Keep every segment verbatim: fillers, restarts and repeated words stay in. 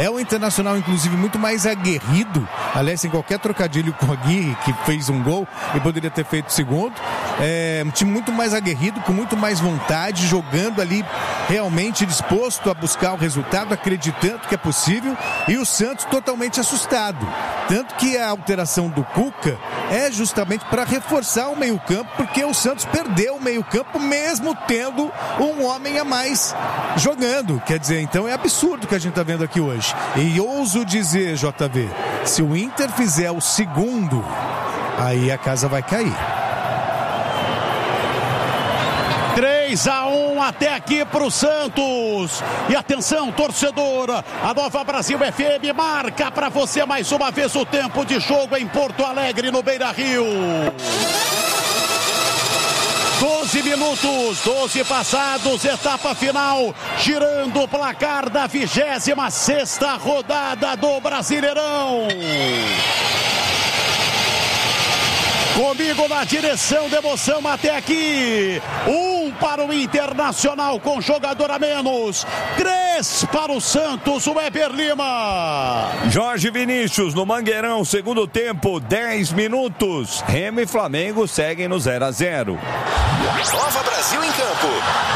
É um Internacional, inclusive, muito mais aguerrido. Aliás, em qualquer trocadilho com a Aguirre, que fez um gol e poderia ter feito o segundo. É um time muito mais aguerrido, com muito mais vontade, jogando ali realmente disposto a buscar o resultado, acreditando que é possível. E o Santos totalmente assustado. Tanto que a alteração do Cuca é justamente para reforçar o meio-campo, porque o Santos perdeu o meio-campo mesmo tendo um homem a mais jogando. Quer dizer, então é absurdo o que a gente está vendo aqui hoje. E ouso dizer, J V, se o Inter fizer o segundo, aí a casa vai cair. três a um até aqui pro Santos. E atenção, torcedora, a Nova Brasil F M marca para você mais uma vez o tempo de jogo em Porto Alegre, no Beira-Rio. doze minutos, doze passados, etapa final, girando o placar da vigésima sexta rodada do Brasileirão. Comigo na direção de emoção até aqui. Um para o Internacional com jogador a menos. Três para o Santos, o Weber Lima. Jorge Vinícius no Mangueirão, segundo tempo, dez minutos. Remo e Flamengo seguem no zero a zero. Nova Brasil em campo.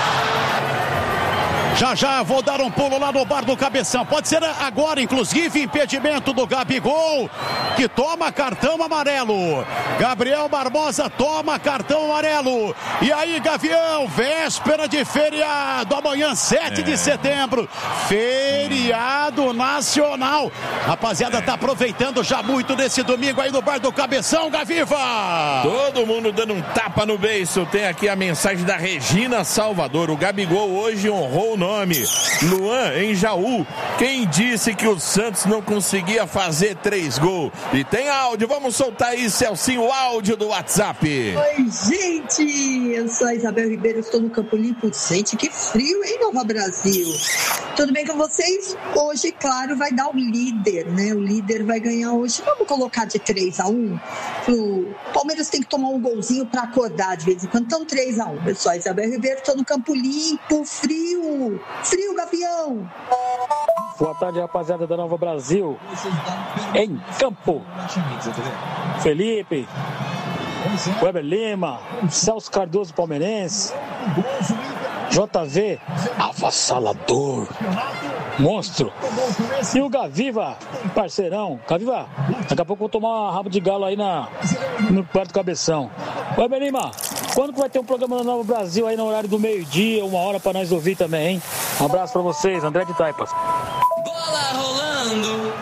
Já já vou dar um pulo lá no bar do Cabeção. Pode ser agora, inclusive, impedimento do Gabigol, que toma cartão amarelo. Gabriel Barbosa toma cartão amarelo. E aí, Gavião, véspera de feriado, amanhã, sete de setembro, feriado nacional. Rapaziada, tá aproveitando já muito nesse domingo aí no bar do Cabeção, Gaviva. Todo mundo dando um tapa no beiço. Tem aqui a mensagem da Regina Salvador. O Gabigol hoje honrou o nome. Luan em Jaú. Quem disse que o Santos não conseguia fazer três gols? E tem áudio, vamos soltar aí, Celcinho, o áudio do WhatsApp. Oi, gente, eu sou a Isabel Ribeiro, estou no Campo Limpo. Gente, que frio, hein, Nova Brasil? Tudo bem com vocês? Hoje, claro, vai dar o líder, né? O líder vai ganhar hoje. Vamos colocar de três a um. O Palmeiras tem que tomar um golzinho para acordar de vez em quando. Então, três a um. Eu sou a Isabel Ribeiro, estou no Campo Limpo, frio. Frio, Gavião. Boa tarde, rapaziada da Nova Brasil. Em campo, Felipe, Weber Lima, Celso Cardoso Palmeirense, J V avassalador, monstro, e o Gaviva, parceirão. Gaviva, daqui a pouco eu vou tomar uma rabo de galo aí na, no quarto do Cabeção. Weber Lima, quando que vai ter um programa no Nova Brasil aí no horário do meio-dia, uma hora pra nós ouvir também, hein? Um abraço pra vocês, André de Taipas. Bola rolando.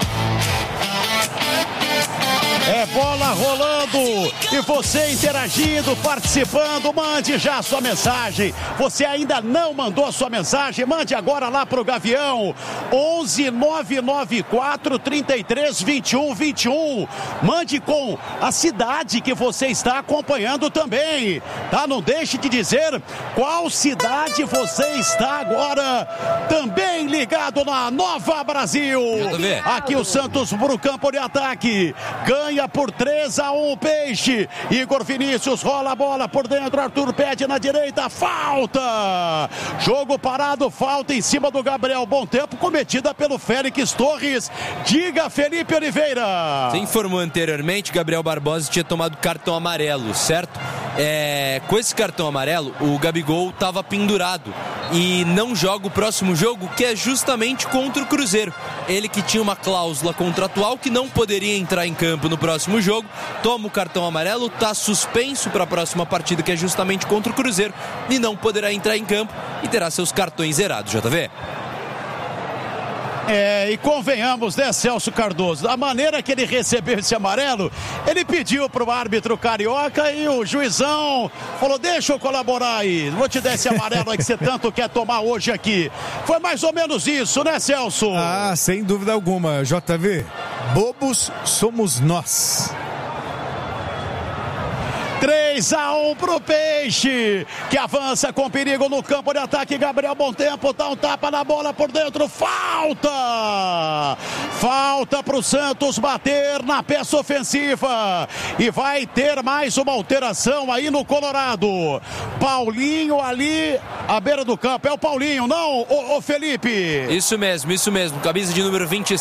É bola rolando e você interagindo, participando, mande já a sua mensagem. Você ainda não mandou a sua mensagem? Mande agora lá pro Gavião, onze nove nove quatro, trinta e três, vinte e um, vinte e um. Mande com a cidade que você está acompanhando também, tá? Não deixe de dizer qual cidade você está agora também ligado na Nova Brasil. Aqui o Santos pro campo de ataque, ganha por três a um, Peixe. Igor Vinícius rola a bola por dentro, Arthur pede na direita, falta. Jogo parado, falta em cima do Gabriel. Bom tempo cometida pelo Félix Torres. Diga, Felipe Oliveira. Você informou anteriormente, Gabriel Barbosa tinha tomado cartão amarelo, certo? É, com esse cartão amarelo, o Gabigol estava pendurado e não joga o próximo jogo, que é justamente contra o Cruzeiro. Ele que tinha uma cláusula contratual que não poderia entrar em campo no próximo jogo, toma o cartão amarelo, está suspenso para a próxima partida, que é justamente contra o Cruzeiro, e não poderá entrar em campo e terá seus cartões zerados, J V. É, e convenhamos, né, Celso Cardoso, da maneira que ele recebeu esse amarelo, ele pediu pro árbitro carioca e o juizão falou, deixa eu colaborar aí, vou te dar esse amarelo aí que você tanto quer tomar hoje aqui. Foi mais ou menos isso, né, Celso? Ah, sem dúvida alguma, J V. Bobos somos nós. três a um pro Peixe, que avança com perigo no campo de ataque. Gabriel Bom Tempo dá um tapa na bola por dentro, falta! Falta pro Santos bater na peça ofensiva. E vai ter mais uma alteração aí no Colorado. Paulinho ali à beira do campo. É o Paulinho, não, o, o Felipe? Isso mesmo, isso mesmo. Camisa de número vinte e